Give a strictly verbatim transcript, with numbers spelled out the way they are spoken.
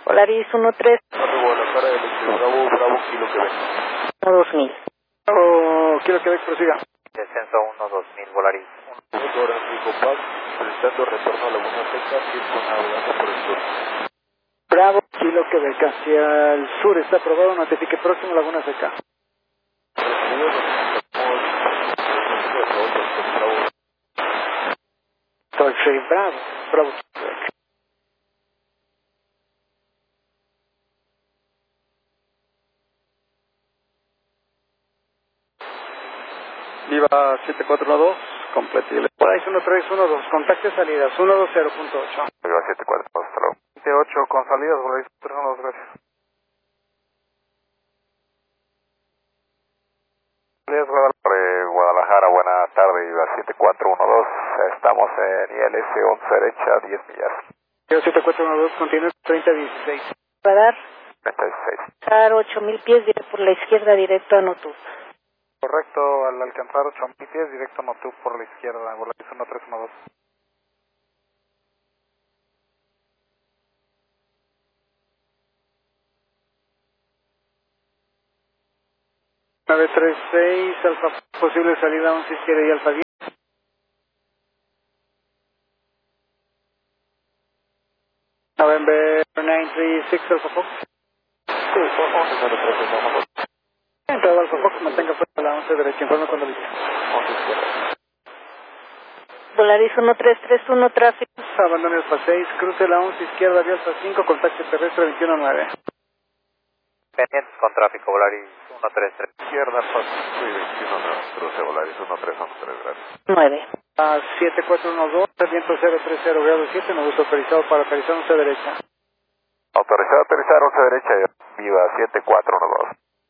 Polaris uno tres. Guadalajara, Electro Bravo, Bravo, Kilo Quebec. dos mil. Bravo, Kilo Quebec, prosiga. Descenso uno dos mil, Volaris. Motor Amigo Paz, presentando retorno a Laguna Seca, circo navegando por el sur. Bravo, Kilo Quebec, hacia el sur, está aprobado, notifique próximo Laguna Seca. Toxi, Bravo, Bravo, Quebec. Viva siete cuatro uno dos, completable. Polaris uno tres uno dos, contacte salidas uno dos cero punto ocho. Viva siete cuatro, hasta luego. siete ocho con salidas, Volaris tres uno dos, gracias. Salidas Guadalajara, Guadalajara, buena tarde, Viva siete cuatro uno dos, estamos en I L S once derecha, diez millas. Viva siete cuatro uno dos, continúa treinta dieciséis. Radar. treinta dieciséis. Radar ocho mil pies directo por la izquierda, directo a Notu. Correcto, al alcanzar ocho mil pies, directo Notu por la izquierda, Volaris uno tres uno dos. nueve tres seis, alfa, posible salida once izquierda y alfa diez. November nueve tres seis, alfa Fox. Sí, once cero tres, vamos. Entrado alfa Fox, mantenga fuera la once derecha, informe cuando listo. once izquierda. Polaris uno tres tres uno, tráfico. Abandone alfa seis, cruce la once izquierda, vía alfa cinco, contacto terrestre veintiuno nueve. Pendientes con tráfico, Volaris uno tres tres. Izquierda, Alfa cinco y veintiuno, no, cruce Volaris uno tres once tres, gracias. nueve. A siete cuatro uno dos, viento cero tres cero, grado siete, nos gusta autorizado para aterrizar once derecha. Autorizado a aterrizar once derecha, Viva siete cuatro uno dos.